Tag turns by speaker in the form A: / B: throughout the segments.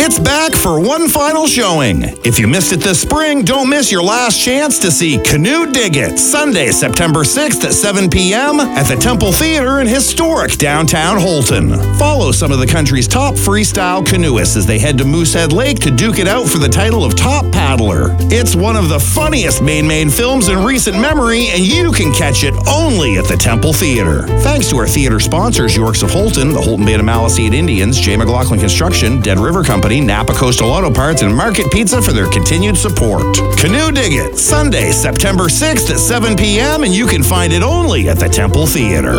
A: It's back for one final showing. If you missed it this spring, don't miss your last chance to see Canoe Dig It, Sunday, September 6th at 7 p.m. at the Temple Theater in historic downtown Holton. Follow some of the country's top freestyle canoeists as they head to Moosehead Lake to duke it out for the title of Top Paddler. It's one of the funniest Maine films in recent memory, and you can catch it only at the Temple Theater. Thanks to our theater sponsors, Yorks of Holton, the Holton Bay to Maliseet Indians, J. McLaughlin Construction, Dead River Company, Napa Coastal Auto Parts, and Market Pizza for their continued support. Canoe Dig It, Sunday, September 6th at 7 p.m., and you can find it only at the Temple Theater.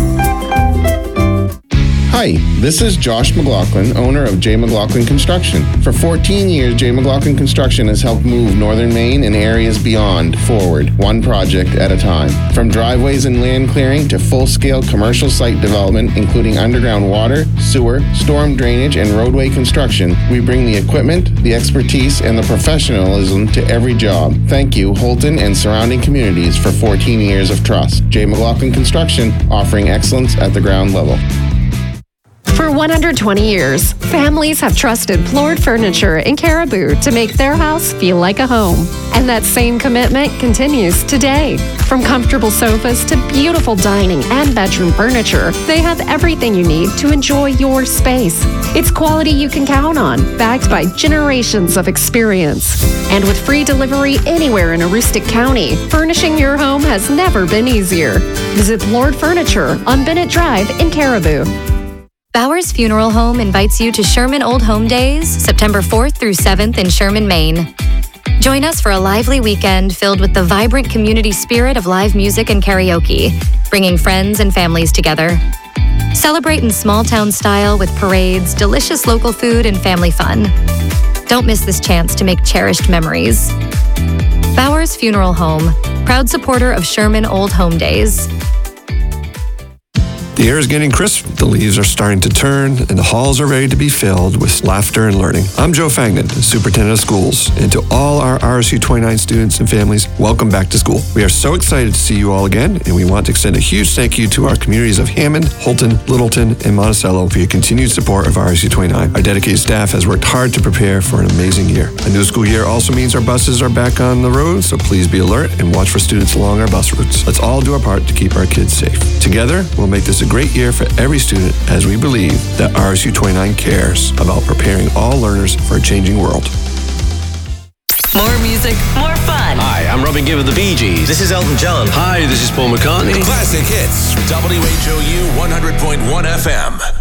B: Hi, this is Josh McLaughlin, owner of J. McLaughlin Construction. For 14 years, J. McLaughlin Construction has helped move northern Maine and areas beyond forward, one project at a time. From driveways and land clearing to full-scale commercial site development, including underground water, sewer, storm drainage, and roadway construction, we bring the equipment, the expertise, and the professionalism to every job. Thank you, Holton and surrounding communities, for 14 years of trust. J. McLaughlin Construction, offering excellence at the ground level.
C: For 120 years, families have trusted Plord Furniture in Caribou to make their house feel like a home. And that same commitment continues today. From comfortable sofas to beautiful dining and bedroom furniture, they have everything you need to enjoy your space. It's quality you can count on, backed by generations of experience. And with free delivery anywhere in Aroostook County, furnishing your home has never been easier. Visit Plord Furniture on Bennett Drive in Caribou.
D: Bowers Funeral Home invites you to Sherman Old Home Days, September 4th through 7th in Sherman, Maine. Join us for a lively weekend filled with the vibrant community spirit of live music and karaoke, bringing friends and families together. Celebrate in small town style with parades, delicious local food, and family fun. Don't miss this chance to make cherished memories. Bowers Funeral Home, proud supporter of Sherman Old Home Days.
E: The air is getting crisp, the leaves are starting to turn, and the halls are ready to be filled with laughter and learning. I'm Joe Fagnan, Superintendent of Schools, and to all our RSU 29 students and families, welcome back to school. We are so excited to see you all again, and we want to extend a huge thank you to our communities of Hammond, Holton, Littleton, and Monticello for your continued support of RSU 29. Our dedicated staff has worked hard to prepare for an amazing year. A new school year also means our buses are back on the road, so please be alert and watch for students along our bus routes. Let's all do our part to keep our kids safe. Together, we'll make this a great year for every student, as we believe that RSU 29 cares about preparing all learners for a changing world.
F: More music, more fun.
G: Hi, I'm Robin Gibb of the Bee Gees.
H: This is Elton John.
G: Hi, this is Paul McCartney.
I: Classic hits. WHOU 100.1 FM.